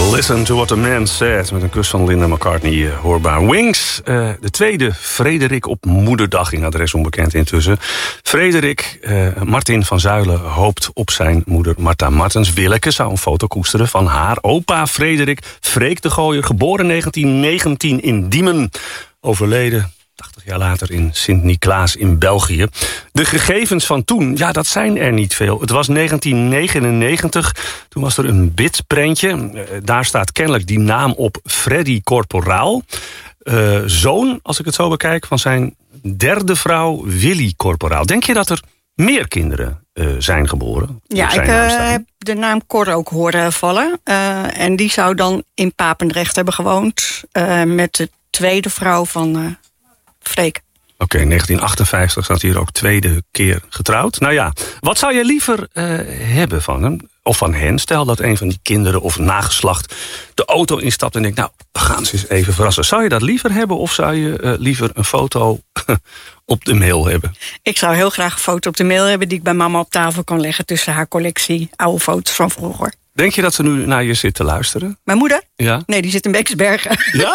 Listen to what a man said. Met een kus van Linda McCartney hoorbaar. Wings, de tweede Frederik op moederdag in adres onbekend intussen. Frederik, Martin van Zuilen hoopt op zijn moeder Martha Martens. Willeke zou een foto koesteren van haar opa Frederik. Freek de Gooier, geboren 1919 in Diemen. Overleden 80 jaar later in Sint-Niklaas in België. De gegevens van toen, ja, dat zijn er niet veel. Het was 1999, toen was er een bidprentje. Daar staat kennelijk die naam op, Freddy Corporaal. Zoon, als ik het zo bekijk, van zijn derde vrouw Willy Corporaal. Denk je dat er meer kinderen zijn geboren? Ja, ik heb de naam Cor ook horen vallen. En die zou dan in Papendrecht hebben gewoond met de tweede vrouw van Freek. Oké, 1958 staat hier ook tweede keer getrouwd. Nou ja, wat zou je liever hebben van hem? Of van hen? Stel dat een van die kinderen of nageslacht de auto instapt en denkt, nou, we gaan ze eens even verrassen. Zou je dat liever hebben of zou je liever een foto op de mail hebben? Ik zou heel graag een foto op de mail hebben die ik bij mama op tafel kan leggen tussen haar collectie oude foto's van vroeger. Denk je dat ze nu naar je zit te luisteren? Mijn moeder? Ja. Nee, die zit in Beksbergen. Ja?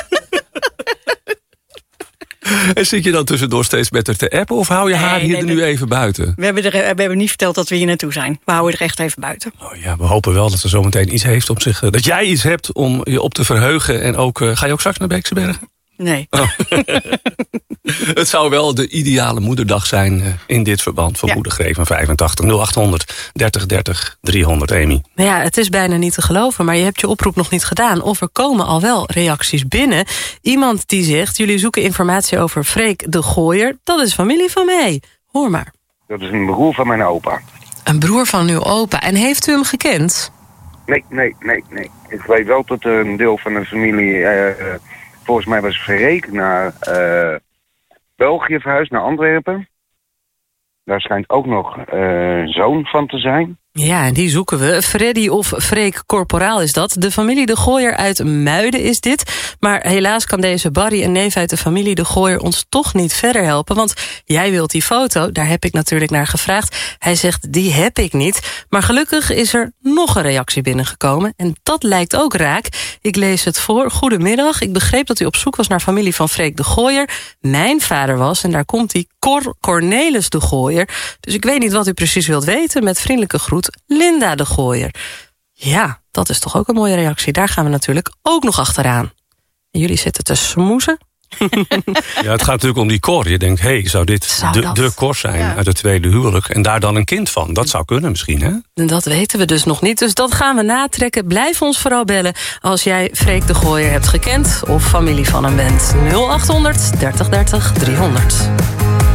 En zit je dan tussendoor steeds met haar te appen of hou je haar hier nu even buiten? We hebben niet verteld dat we hier naartoe zijn. We houden er echt even buiten. Oh ja, we hopen wel dat ze zometeen iets heeft om zich, dat jij iets hebt om je op te verheugen. En ook, ga je ook straks naar Beeksebergen? Nee. Oh. Het zou wel de ideale moederdag zijn in dit verband. Voor moeder Greven 85 0800 30 30 300, Amy. Nou ja, het is bijna niet te geloven, maar je hebt je oproep nog niet gedaan. Of er komen al wel reacties binnen. Iemand die zegt, jullie zoeken informatie over Freek de Gooier. Dat is familie van mij. Hoor maar. Dat is een broer van mijn opa. Een broer van uw opa. En heeft u hem gekend? Nee. Ik weet wel dat een deel van de familie volgens mij was Freek naar België verhuisd, naar Antwerpen. Daar schijnt ook nog zoon van te zijn. Ja, en die zoeken we. Freddy of Freek Corporaal is dat. De familie de Gooier uit Muiden is dit. Maar helaas kan deze Barry, een neef uit de familie de Gooier, ons toch niet verder helpen. Want jij wilt die foto, daar heb ik natuurlijk naar gevraagd. Hij zegt, die heb ik niet. Maar gelukkig is er nog een reactie binnengekomen. En dat lijkt ook raak. Ik lees het voor. Goedemiddag. Ik begreep dat u op zoek was naar familie van Freek de Gooier. Mijn vader was, en daar komt hij, Cornelis de Gooier. Dus ik weet niet wat u precies wilt weten. Met vriendelijke groet, Linda de Gooier. Ja, dat is toch ook een mooie reactie. Daar gaan we natuurlijk ook nog achteraan. En jullie zitten te smoezen. Ja, het gaat natuurlijk om die Cor. Je denkt, zou dit de Cor zijn uit het tweede huwelijk? En daar dan een kind van. Dat zou kunnen misschien, hè? En dat weten we dus nog niet. Dus dat gaan we natrekken. Blijf ons vooral bellen als jij Freek de Gooier hebt gekend of familie van hem bent. 0800 30 30 300.